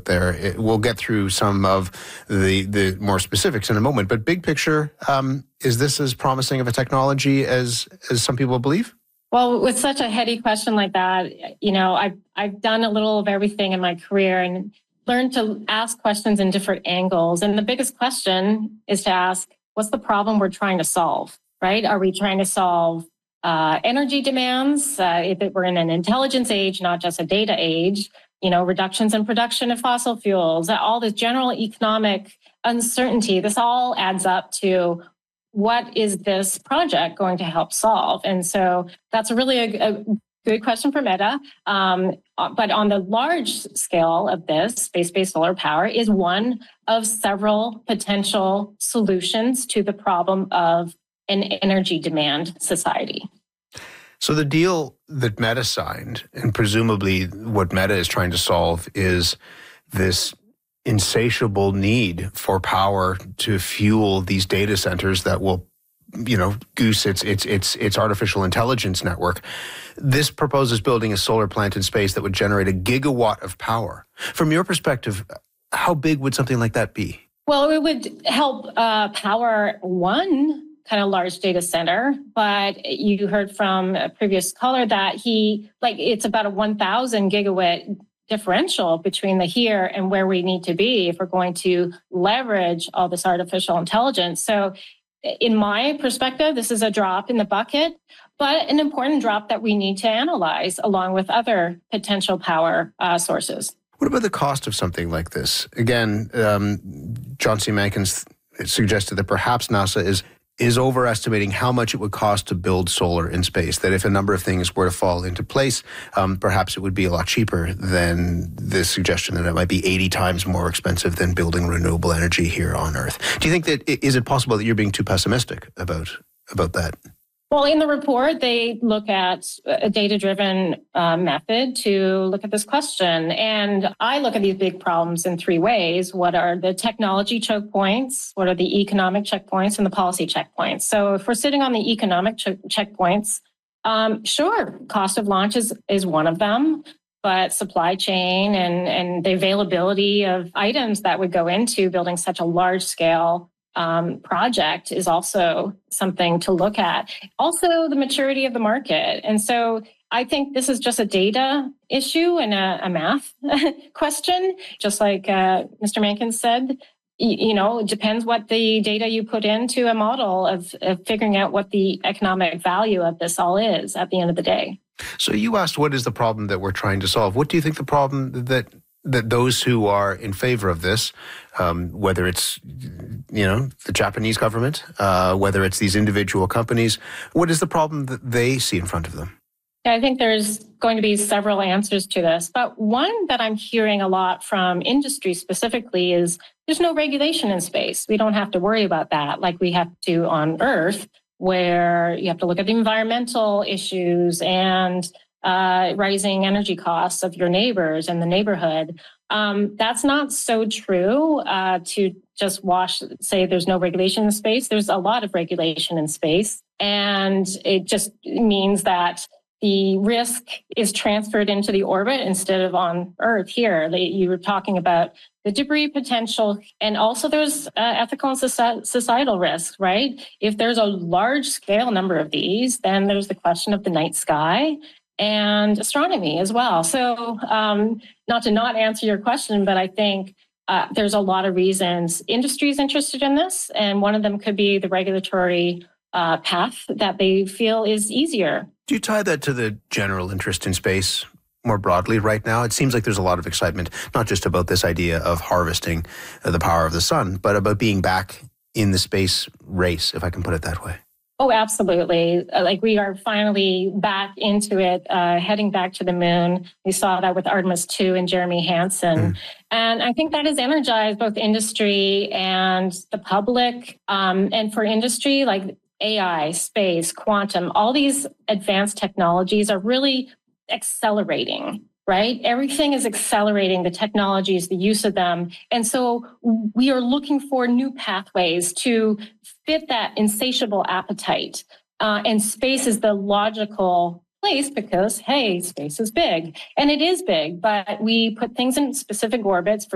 there. We'll get through some of the more specifics in a moment. But big picture, is this as promising of a technology as some people believe? Well, with such a heady question like that, I've done a little of everything in my career and learned to ask questions in different angles. And the biggest question is to ask, what's the problem we're trying to solve, right? Are we trying to solve energy demands? If we're in an intelligence age, not just a data age, reductions in production of fossil fuels, all this general economic uncertainty, this all adds up to what is this project going to help solve? And so that's really a good question for Meta. But on the large scale of this, space-based solar power is one of several potential solutions to the problem of an energy demand society. So the deal that Meta signed, and presumably what Meta is trying to solve, is this insatiable need for power to fuel these data centers that will, goose its artificial intelligence network. This proposes building a solar plant in space that would generate 1 gigawatt of power. From your perspective, how big would something like that be? Well, it would help power one kind of large data center, but you heard from a previous caller that it's about a 1,000 gigawatt differential between the here and where we need to be if we're going to leverage all this artificial intelligence. So in my perspective, this is a drop in the bucket, but an important drop that we need to analyze along with other potential power sources. What about the cost of something like this? Again, John C. Mankins suggested that perhaps NASA is overestimating how much it would cost to build solar in space, that if a number of things were to fall into place, perhaps it would be a lot cheaper than the suggestion that it might be 80 times more expensive than building renewable energy here on Earth. Do you think that, is it possible that you're being too pessimistic about that? Well, in the report, they look at a data-driven method to look at this question. And I look at these big problems in 3 ways. What are the technology choke points? What are the economic checkpoints and the policy checkpoints? So if we're sitting on the economic checkpoints, sure, cost of launch is one of them. But supply chain and the availability of items that would go into building such a large-scale project is also something to look at. Also, the maturity of the market. And so I think this is just a data issue and a math question. Just like Mr. Mankins said, it depends what the data you put into a model of figuring out what the economic value of this all is at the end of the day. So you asked, what is the problem that we're trying to solve? What do you think the problem that those who are in favor of this, whether it's, the Japanese government, whether it's these individual companies, what is the problem that they see in front of them? I think there's going to be several answers to this, but one that I'm hearing a lot from industry specifically is there's no regulation in space. We don't have to worry about that like we have to on Earth, where you have to look at the environmental issues and rising energy costs of your neighbors and the neighborhood. That's not so true to just say there's no regulation in space. There's a lot of regulation in space, and it just means that the risk is transferred into the orbit instead of on Earth here. You were talking about the debris potential, and also there's ethical and societal risks, right? If there's a large scale number of these, then there's the question of the night sky and astronomy as well. So not to not answer your question, but I think there's a lot of reasons industry is interested in this. And one of them could be the regulatory path that they feel is easier. Do you tie that to the general interest in space more broadly right now? It seems like there's a lot of excitement, not just about this idea of harvesting the power of the sun, but about being back in the space race, if I can put it that way. Oh, absolutely. We are finally back into it, heading back to the moon. We saw that with Artemis 2 and Jeremy Hansen. And I think that has energized both industry and the public. And for industry, like AI, space, quantum, all these advanced technologies are really accelerating, right? Everything is accelerating, the technologies, the use of them. And so we are looking for new pathways to fit that insatiable appetite. And space is the logical place because, hey, space is big. And it is big, but we put things in specific orbits for